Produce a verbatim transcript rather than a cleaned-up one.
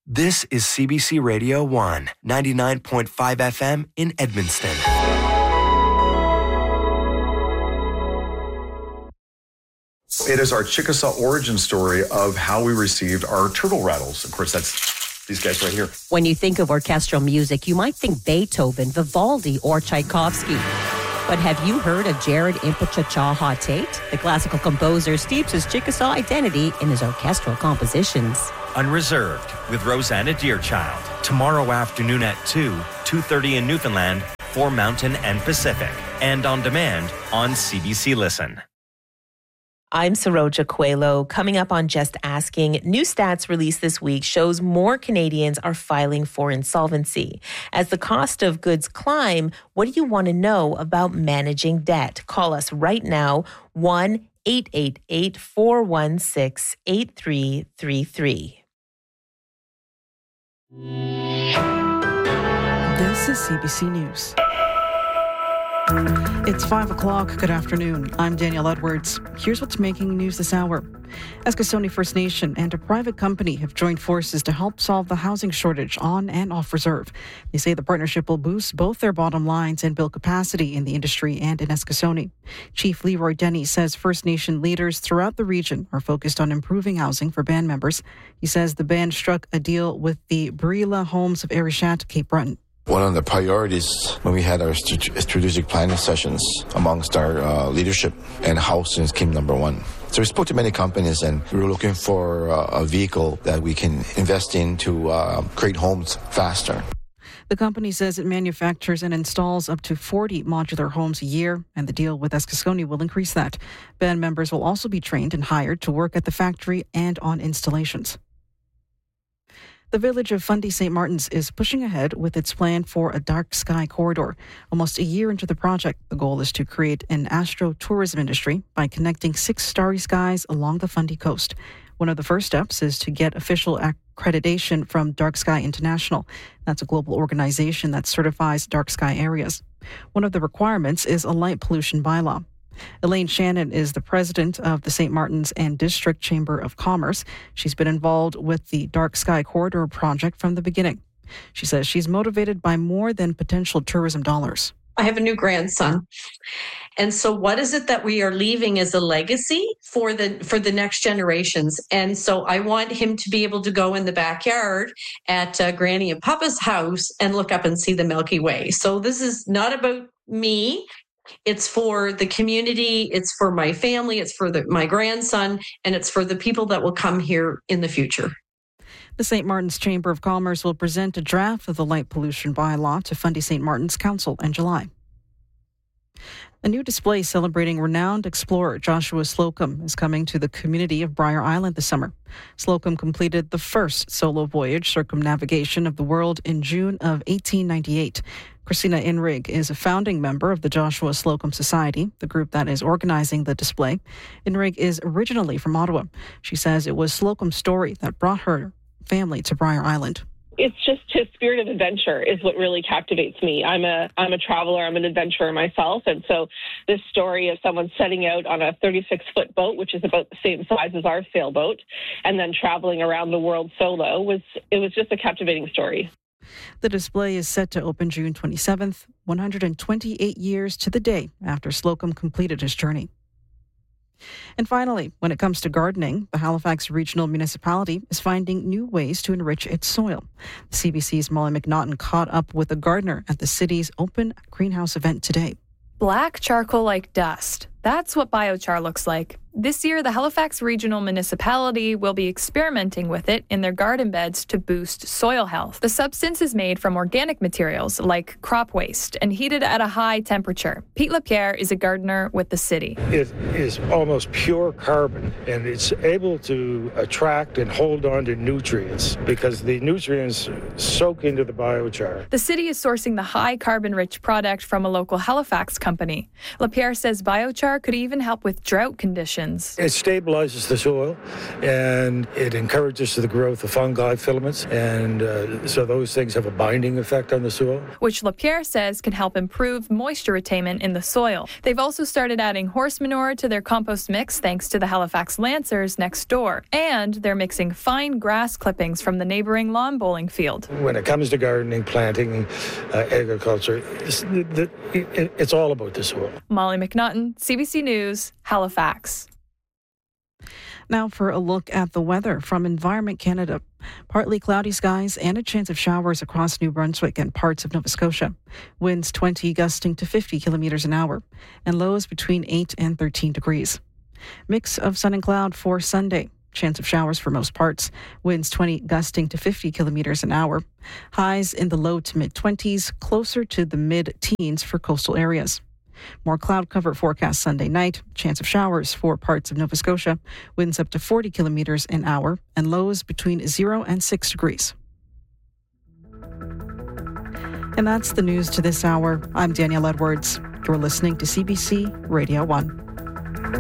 This is C B C Radio one, ninety-nine point five F M in Edmundston. It is our Chickasaw origin story of how we received our turtle rattles. Of course, that's these guys right here. When you think of orchestral music, you might think Beethoven, Vivaldi, or Tchaikovsky. But have you heard of Jared Impechacha Tate? The classical composer steeps his Chickasaw identity in his orchestral compositions. Unreserved with Rosanna Deerchild. Tomorrow afternoon at two, two thirty in Newfoundland for Mountain and Pacific. And on demand on C B C Listen. I'm Saroja Coelho. Coming up on Just Asking, new stats released this week shows more Canadians are filing for insolvency. As the cost of goods climb, what do you want to know about managing debt? Call us right now, one eight eight eight, four one six, eight three three three. This is C B C News. It's five o'clock. Good afternoon. I'm Danielle Edwards. Here's what's making news this hour. Eskasoni First Nation and a private company have joined forces to help solve the housing shortage on and off reserve. They say the partnership will boost both their bottom lines and build capacity in the industry and in Eskasoni. Chief Leroy Denny says First Nation leaders throughout the region are focused on improving housing for band members. He says the band struck a deal with the Brila Homes of Arishat, Cape Breton. One of the priorities when we had our strategic planning sessions amongst our uh, leadership and housing came number one. So we spoke to many companies and we were looking for uh, a vehicle that we can invest in to uh, create homes faster. The company says it manufactures and installs up to forty modular homes a year, and the deal with Eskasoni will increase that. Band members will also be trained and hired to work at the factory and on installations. The village of Fundy Saint Martin's is pushing ahead with its plan for a dark sky corridor. Almost a year into the project, the goal is to create an astro-tourism industry by connecting six starry skies along the Fundy coast. One of the first steps is to get official accreditation from Dark Sky International. That's a global organization that certifies dark sky areas. One of the requirements is a light pollution bylaw. Elaine Shannon is the president of the Saint Martin's and District Chamber of Commerce. She's been involved with the Dark Sky Corridor project from the beginning. She says she's motivated by more than potential tourism dollars. I have a new grandson. And so what is it that we are leaving as a legacy for the for the next generations? And so I want him to be able to go in the backyard at uh, Granny and Papa's house and look up and see the Milky Way. So this is not about me. It's for the community, it's for my family, it's for the, my grandson, and it's for the people that will come here in the future. The Saint Martin's Chamber of Commerce will present a draft of the light pollution bylaw to Fundy Saint Martin's Council in July. A new display celebrating renowned explorer Joshua Slocum is coming to the community of Briar Island this summer. Slocum completed the first solo voyage circumnavigation of the world in June of eighteen ninety-eight. Christina Inrig is a founding member of the Joshua Slocum Society, the group that is organizing the display. Inrig is originally from Ottawa. She says it was Slocum's story that brought her family to Briar Island. It's just his spirit of adventure is what really captivates me. I'm a I'm a traveler. I'm an adventurer myself. And so this story of someone setting out on a thirty-six foot boat, which is about the same size as our sailboat, and then traveling around the world solo, was it was just a captivating story. The display is set to open June twenty-seventh, one hundred twenty-eight years to the day after Slocum completed his journey. And finally, when it comes to gardening, the Halifax Regional Municipality is finding new ways to enrich its soil. C B C's Molly McNaughton caught up with a gardener at the city's open greenhouse event today. Black charcoal-like dust. That's what biochar looks like. This year, the Halifax Regional Municipality will be experimenting with it in their garden beds to boost soil health. The substance is made from organic materials like crop waste and heated at a high temperature. Pete Lapierre is a gardener with the city. It is almost pure carbon, and it's able to attract and hold on to nutrients because the nutrients soak into the biochar. The city is sourcing the high carbon-rich product from a local Halifax company. Lapierre says biochar could even help with drought conditions conditions. It stabilizes the soil and it encourages the growth of fungi filaments, and uh, so those things have a binding effect on the soil, which Lapierre says can help improve moisture attainment in the soil. They've also started adding horse manure to their compost mix thanks to the Halifax Lancers next door, and they're mixing fine grass clippings from the neighboring lawn bowling field. When it comes to gardening, planting, uh, agriculture, it's, the, it, it's all about the soil. Molly McNaughton, C B C News, Halifax. Now for a look at the weather from Environment Canada. Partly cloudy skies and a chance of showers across New Brunswick and parts of Nova Scotia. Winds twenty gusting to fifty kilometres an hour, and lows between eight and thirteen degrees. Mix of sun and cloud for Sunday. Chance of showers for most parts. Winds twenty gusting to fifty kilometres an hour. Highs in the low to mid-twenties, closer to the mid-teens for coastal areas. More cloud cover forecast Sunday night. Chance of showers for parts of Nova Scotia. Winds up to forty kilometres an hour and lows between zero and six degrees. And that's the news to this hour. I'm Danielle Edwards. You're listening to C B C Radio one.